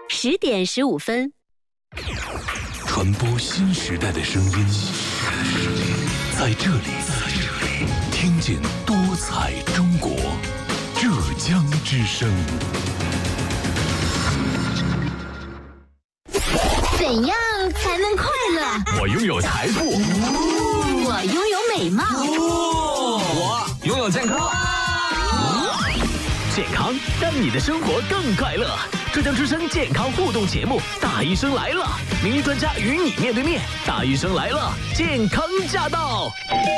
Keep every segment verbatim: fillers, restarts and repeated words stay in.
十点十五分， 传播新时代的声音，在这里，听见多彩中国，浙江之声。 怎样才能快乐？ 我拥有财富， 我拥有美貌， 我拥有健康。 健康让你的生活更快乐。浙江之声健康互动节目《大医生来了》，名医专家与你面对面。大医生来了，健康驾到。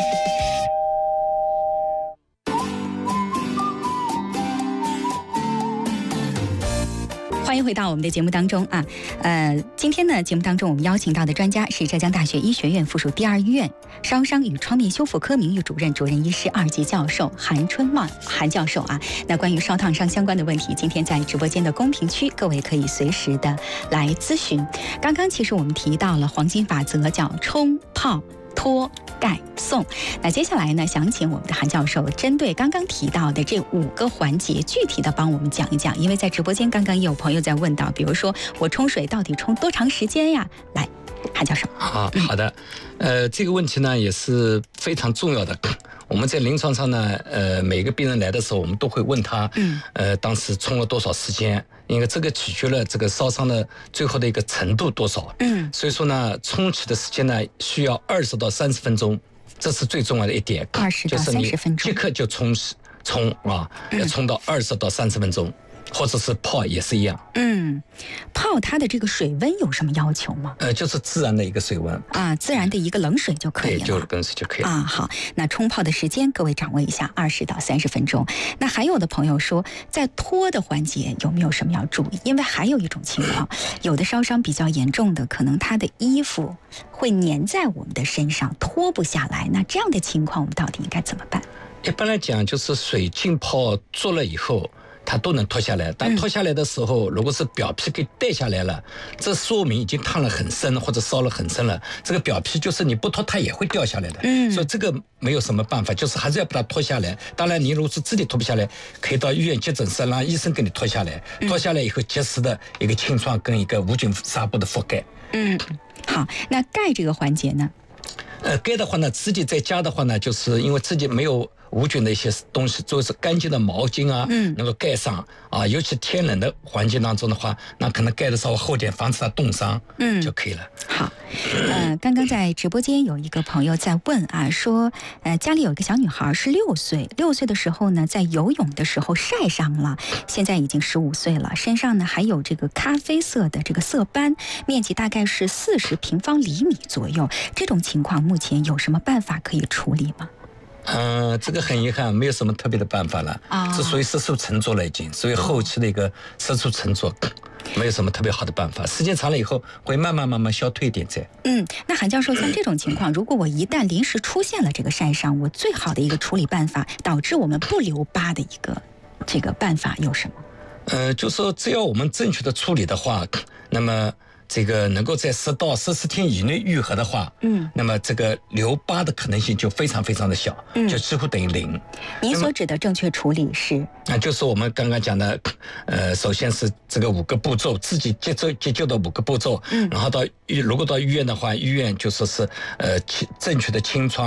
欢迎回到我们的节目当中啊，呃，今天呢，节目当中我们邀请到的专家是浙江大学医学院附属第二医院烧伤与创面修复科名誉主任、主任医师二级教授韩春旺韩教授啊。那关于烧烫伤相关的问题，今天在直播间的公屏区，各位可以随时的来咨询。刚刚其实我们提到了黄金法则，叫冲、泡、脱、盖、送。那接下来呢，想请我们的韩教授针对刚刚提到的这五个环节，具体的帮我们讲一讲。因为在直播间刚刚也有朋友在问到，比如说我冲水到底冲多长时间呀？来，韩教授。 好好的，呃，这个问题呢也是非常重要的。我们在临床上呢，呃，每个病人来的时候，我们都会问他，嗯，呃，当时冲了多少时间？因为这个取决了这个烧伤的最后的一个程度多少，嗯，所以说呢，冲起的时间呢需要二十到三十分钟，这是最重要的一点。 二十到三十分钟， 即刻就冲冲啊，要冲到二十到三十分钟。或者是泡也是一样。 嗯，泡它的这个水温有什么要求吗？ 呃，就是自然的一个水温啊，自然的一个冷水就可以了。 对，就是冷水就可以了啊。好，那冲泡的时间各位掌握一下，二十到三十分钟。那还有的朋友说，在脱的环节有没有什么要注意？因为还有一种情况，有的烧伤比较严重的，可能他的衣服会粘在我们的身上，脱不下来。那这样的情况，我们到底应该怎么办？ 一般来讲，就是水浸泡做了以后。它都能脱下来，但脱下来的时候，嗯、如果是表皮给带下来了，这说明已经烫了很深或者烧了很深了。这个表皮就是你不脱它也会掉下来的，嗯，所以这个没有什么办法，就是还是要把它脱下来。当然，你如果是自己脱不下来，可以到医院急诊室让医生给你脱下来。嗯、脱下来以后，及时的一个清创跟一个无菌纱布的覆盖。 嗯，好，那盖这个环节呢？ 呃，盖的话呢，自己在家的话呢，就是因为自己没有无菌的一些东西，就是干净的毛巾啊，嗯，能够盖上啊。尤其天冷的环境当中的话，那可能盖的稍微厚点，防止它冻伤，嗯，就可以了。 好，呃，刚刚在直播间有一个朋友在问啊，说，呃，家里有一个小女孩是六岁，六岁的时候呢，在游泳的时候晒伤了，现在已经十五岁了，身上呢还有这个咖啡色的这个色斑，面积大概是四十平方厘米左右，这种情况目前有什么办法可以处理吗？ 嗯、呃，这个很遗憾，没有什么特别的办法了啊，这属于色素沉着了，已经属于后期的一个色素沉着，没有什么特别好的办法。时间长了以后，会慢慢慢慢消退一点在。 嗯，那韩教授，像这种情况，如果我一旦临时出现了这个晒伤，我最好的一个处理办法，导致我们不留疤的一个这个办法有什么？ 呃，就说只要我们正确的处理的话，那么。这个能够在十到十四天以内愈合的话，嗯，那么这个留疤的可能性就非常非常的小，嗯，就几乎等于零。 您所指的正确处理是？ 那就是我们刚刚讲的，呃，首先是这个五个步骤，自己急救急救的五个步骤，嗯，然后到如果到医院的话，医院就说是呃正确的清创。